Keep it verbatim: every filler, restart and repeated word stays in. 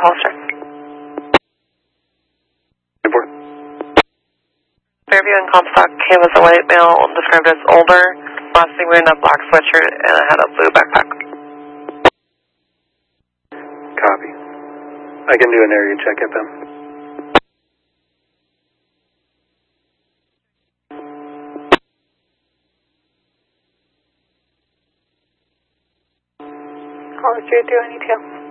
Hollister. Report. Fairview and Comstock came as a white male, described as older, last seen wearing a black sweatshirt and had a blue backpack. Copy. I can do an area check at them. Hollister, do any tail.